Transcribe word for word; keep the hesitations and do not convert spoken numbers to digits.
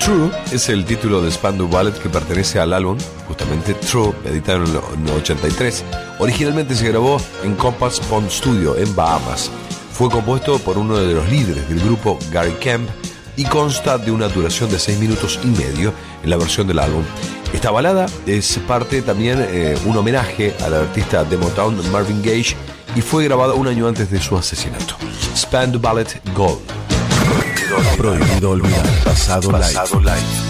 True es el título de Spandau Ballet que pertenece al álbum, justamente True, editado en el ochenta y tres. Originalmente se grabó en Compass Pond Studio, en Bahamas. Fue compuesto por uno de los líderes del grupo, Gary Kemp, y consta de una duración de seis minutos y medio en la versión del álbum. Esta balada es parte también eh, un homenaje al artista de Motown Marvin Gaye y fue grabada un año antes de su asesinato. Spandau Ballet Gold. Prohibido olvidar. Pasado, Pasado live. live.